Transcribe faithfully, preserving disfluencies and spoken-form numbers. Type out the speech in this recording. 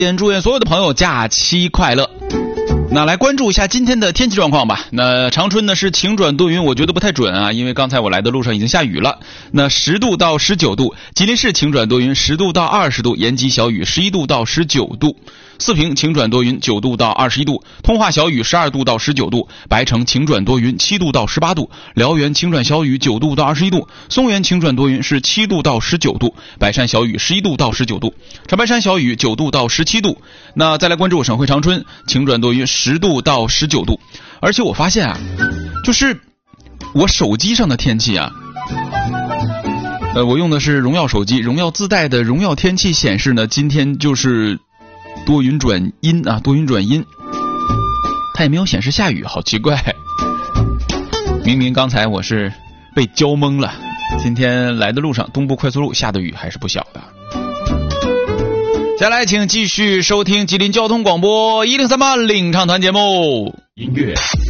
先祝愿所有的朋友假期快乐。那来关注一下今天的天气状况吧。那长春呢是晴转多云，我觉得不太准啊，因为刚才我来的路上已经下雨了。那十度到十九度，吉林市晴转多云，十度到二十度，延吉小雨，十一度到十九度。四平晴转多云，九度到二十一度，通化小雨，十二度到十九度，白城晴转多云，七度到十八度，辽源晴转小雨，九度到二十一度，松原晴转多云是七度到十九度，百山小雨，十一度到十九度，长白山小雨，九度到十七度。那再来关注省会长春，晴转多云，十度到十九度。而且我发现啊，就是我手机上的天气啊，呃，我用的是荣耀手机，荣耀自带的荣耀天气显示呢，今天就是多云转阴啊，多云转阴，它也没有显示下雨，好奇怪。明明刚才我是被浇懵了，今天来的路上东部快速路下的雨还是不小的。接下来请继续收听吉林交通广播一零三八领唱团节目，音乐